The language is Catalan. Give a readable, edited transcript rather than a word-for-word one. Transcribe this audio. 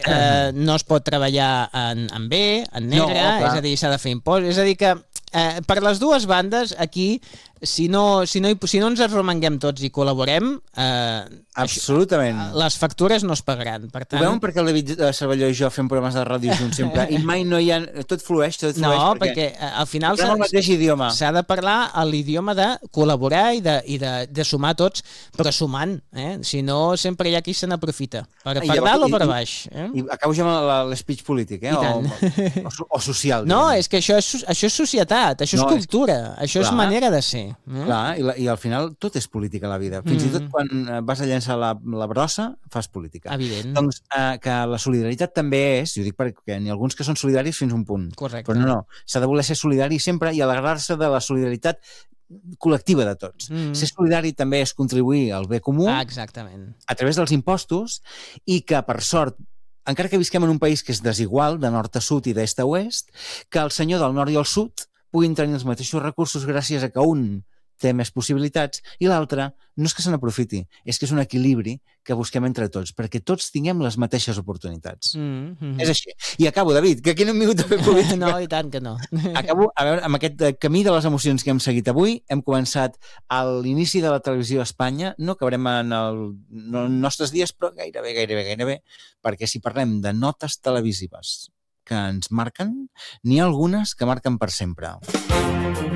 no es pot treballar en B, en negre, és a dir, s'ha de fer impost, és a dir que per les dues bandes aquí si no ens arromanguem tots i col·laborem absolutament les factures no es pagaran, per tant... Ho veuen perquè el David Cervelló i jo fem programes de ràdio junts sempre i mai no hi ha... tot flueix no, perquè al final el mateix idioma s'ha de parlar l'idioma de col·laborar i de sumar tots, però sumant si no sempre hi ha qui se n'aprofita per dalt o per baix i acabo jo amb l'espeech polític o social no, és que això és societat, això és cultura, això és manera de ser. Clar, i al final tot és política a la vida. Fins i tot quan vas a llançar la brossa, fas política. Evident. Doncs que la solidaritat també és, i ho dic perquè n'hi ha alguns que són solidaris fins a un punt. Correcte. Però no, s'ha de voler ser solidari sempre i alegrar-se de la solidaritat col·lectiva de tots. Ser solidari també és contribuir al bé comú exactament. A través dels impostos i que, per sort, encara que visquem en un país que és desigual, de nord a sud i d'est a oest, que el senyor del nord i el sud puguin tenir els mateixos recursos gràcies a que un té més possibilitats i l'altre no és que se n'aprofiti, és que és un equilibri que busquem entre tots, perquè tots tinguem les mateixes oportunitats. És així. I acabo, David, que aquí no hem vingut a fer política. No, i tant que no. Acabo, a veure, amb aquest camí de les emocions que hem seguit avui, hem començat a l'inici de la televisió a Espanya, no acabarem en els nostres dies, però gairebé, perquè si parlem de notes televisives que ens marquen, n'hi ha algunes que marquen per sempre.